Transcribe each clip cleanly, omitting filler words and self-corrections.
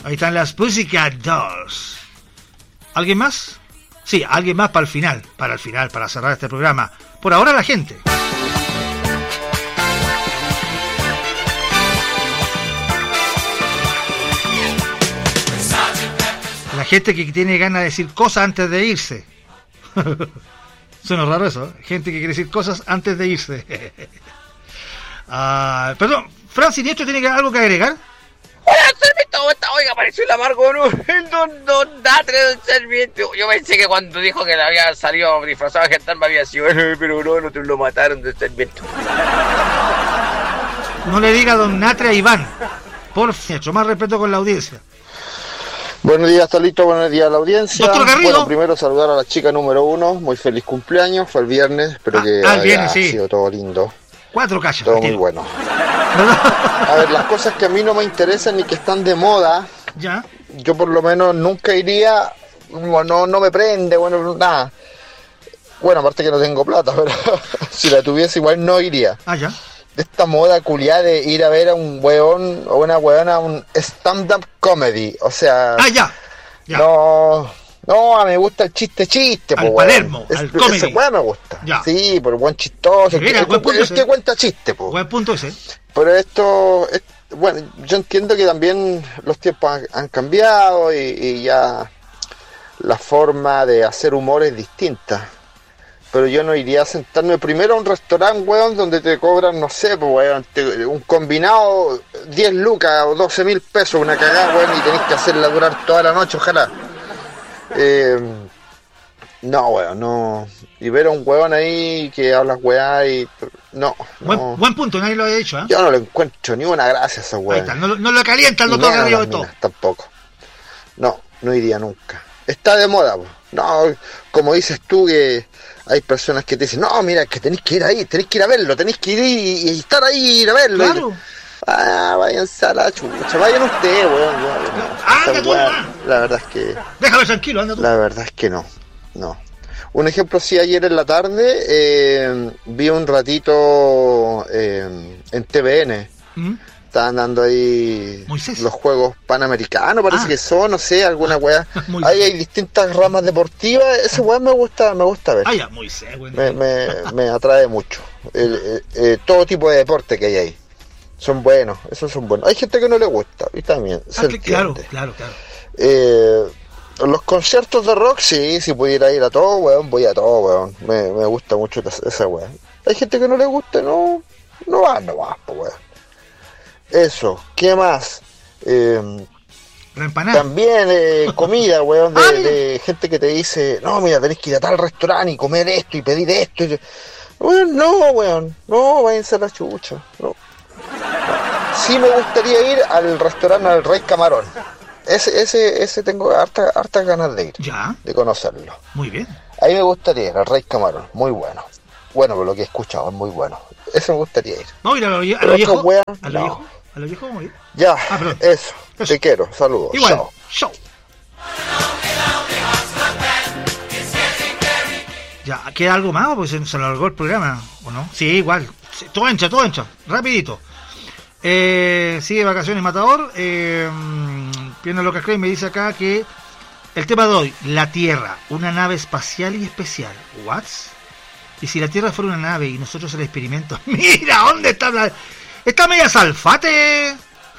Ahí están las Pussycat Dolls. ¿Alguien más? Sí, alguien más para el final, para cerrar este programa. Por ahora la gente. La gente que tiene ganas de decir cosas antes de irse. Suena raro eso, ¿eh? Gente que quiere decir cosas antes de irse. Perdón, Francis Nieto tiene algo que agregar. Hola, Sarmiento, ¿cómo está? Oiga, apareció el amargo, ¿no? El don Natre, don Sarmiento. Yo pensé que cuando dijo que le había salido disfrazado de gendarme había sido, pero no te lo mataron, don Sarmiento. No le diga don Natre a Iván. Por favor, más respeto con la audiencia. Buenos días, Talito, buenos días a la audiencia. Doctor Garrido. Bueno, primero saludar a la chica número 1, muy feliz cumpleaños, fue el viernes, espero que haya sido todo lindo. 4 calles. Todo muy bueno. A ver, las cosas que a mí no me interesan ni que están de moda, ya. Yo por lo menos nunca iría, no me prende, bueno, nada. Bueno, aparte que no tengo plata, pero si la tuviese igual no iría. Ya. De esta moda culiada de ir a ver a un weón o una weona a un stand-up comedy, o sea... Ya. No, a mí me gusta el chiste, al Palermo, al comedy. Ese weón me gusta. Ya. Sí, por buen chistoso, mira, el que cuenta chiste, po. Buen punto ese. Pero esto, bueno, yo entiendo que también los tiempos han cambiado y ya la forma de hacer humor es distinta. Pero yo no iría a sentarme primero a un restaurante, weón, donde te cobran, no sé, pues, weón, un combinado 10 lucas o 12.000 pesos, una cagada, weón, y tenés que hacerla durar toda la noche, ojalá. No, weón, no. Y ver a un weón ahí que hablas weá y... No. Buen punto, nadie lo había dicho, ¿eh? Yo no le encuentro ni una gracia a esa weón. Ahí está, no lo calienta el doctor Garrido de todo. Tampoco. No iría nunca. Está de moda, pues. No, como dices tú que... Hay personas que te dicen, no, mira, que tenés que ir ahí, tenés que ir a verlo, tenés que ir y estar ahí y ir a verlo. Claro. Váyanse a la chucha, vayan ustedes, weón. La verdad es que... Déjalo tranquilo, anda tú. La verdad es que no. Un ejemplo, sí, ayer en la tarde vi un ratito en TVN. Estaban dando ahí Moisés. Los Juegos Panamericanos, parece que son, no sé, alguna weá. Ahí hay distintas ramas deportivas, ese weá me gusta ver. Ya, Moisés, güey. Me atrae mucho. Todo tipo de deporte que hay ahí. Son buenos, esos son buenos. Hay gente que no le gusta, y también se entiende. Claro. Los conciertos de rock, sí, si pudiera ir a todo, weón, voy a todo, weón. Me gusta mucho esa weón. Hay gente que no le gusta, no va, pues, weón. Eso, ¿qué más? También comida, weón, de gente que te dice, no, mira, tenés que ir a tal restaurante y comer esto y pedir esto. No, váyanse a la chucha. No. Sí me gustaría ir al restaurante al Rey Camarón. Ese tengo hartas ganas de ir. Ya. De conocerlo. Muy bien. Ahí me gustaría ir al Rey Camarón, muy bueno. Bueno, por lo que he escuchado, es muy bueno. Eso me gustaría ir. No, mira, a lo viejo, muy bien. Ya, eso. Te quiero, saludos. Igual. Chao. Ya, ¿queda algo más? Pues se alargó el programa, ¿o no? Sí, igual. Sí, todo encha. Rapidito. Sigue vacaciones Matador. Pierna Loca Crane me dice acá que el tema de hoy, la Tierra, una nave espacial y especial. ¿What? Y si la Tierra fuera una nave y nosotros el experimento... ¡Mira! ¿Dónde está la...? Está media Salfate.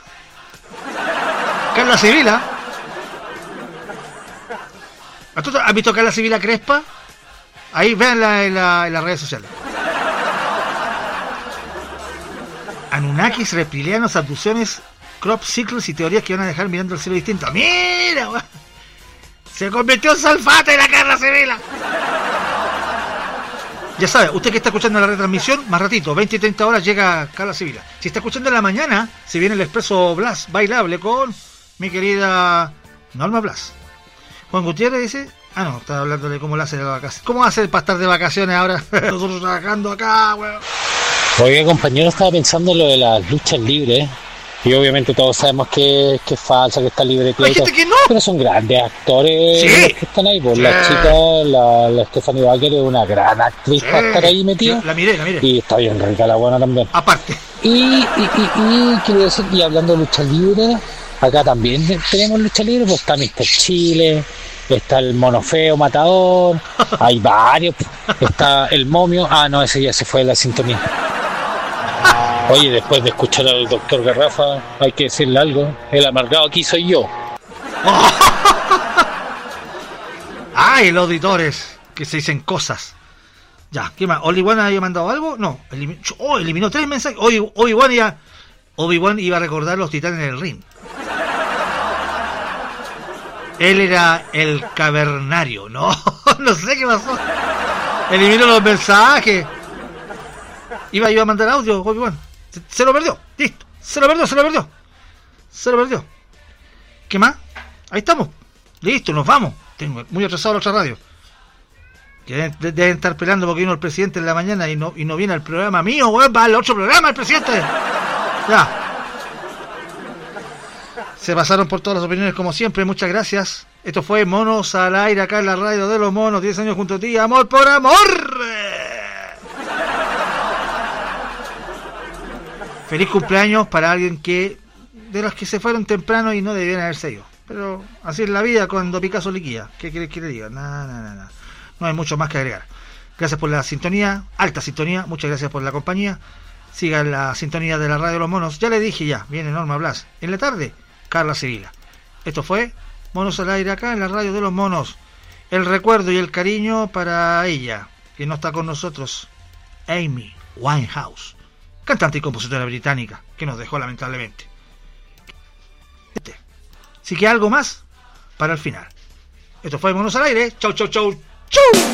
Carla Sibila. ¿Has visto a Carla Sibila Crespa? Ahí, véanla en las redes sociales. Anunnakis, reptilianos, abducciones, crop circles y teorías que van a dejar mirando el cielo distinto. ¡Mira! Se convirtió en Salfate la Carla Sibila. Ya sabe, usted que está escuchando la retransmisión, más ratito, 20 y 30 horas llega Carla Sibila. Si está escuchando en la mañana, se viene el Expreso Blas bailable con mi querida Norma Blas. Juan Gutiérrez dice... no, está hablando de cómo lo hace de vacaciones. ¿Cómo hace para estar de vacaciones ahora? Nosotros trabajando acá, weón. Oye, compañero, estaba pensando en lo de las luchas libres. Y obviamente todos sabemos que es falsa, que está libre de crédito. Hay gente que no. Pero son grandes actores los que están ahí. Pues la chica, la Stephanie Baker es una gran actriz para estar ahí metida. La miré. Y está bien rica la buena también. Aparte. Y quiero decir, y hablando de lucha libre, Acá también tenemos lucha libre, pues está Mr. Chile, está el Mono Feo Matador, hay varios, está el Momio, no, ese ya se fue de la sintonía. Oye, después de escuchar al doctor Garrafa, hay que decirle algo, el amargado aquí soy yo. ¡Ay, los auditores! Que se dicen cosas. Ya, ¿qué más? ¿Obi-Wan había mandado algo? No, eliminó 3 mensajes. Obi-Wan iba a recordar los titanes del ring. Él era el cavernario, no sé qué pasó. Eliminó los mensajes. Iba a mandar audio, Obi-Wan. Se lo perdió, listo. Se lo perdió. ¿Qué más? Ahí estamos. Listo, nos vamos. Tengo muy atrasado la otra radio. Que deben estar peleando porque vino el presidente en la mañana y no viene al programa mío, weón. Va al otro programa el presidente. Ya. Se pasaron por todas las opiniones como siempre, muchas gracias. Esto fue Monos al Aire, acá en la radio de los monos, 10 años junto a ti, amor por amor. Feliz cumpleaños para alguien de los que se fueron temprano y no debían haberse ido. Pero así es la vida cuando Picasso liquida. ¿Qué quieres que le diga? Nada. No hay mucho más que agregar. Gracias por la sintonía, alta sintonía, muchas gracias por la compañía. Sigan la sintonía de la radio de los monos. Ya le dije viene Norma Blas. En la tarde, Carla Sevilla. Esto fue Monos al Aire acá en la radio de los monos. El recuerdo y el cariño para ella, que no está con nosotros, Amy Winehouse, cantante y compositora británica, que nos dejó lamentablemente. Así que algo más para el final. Esto fue Monos al Aire. Chau.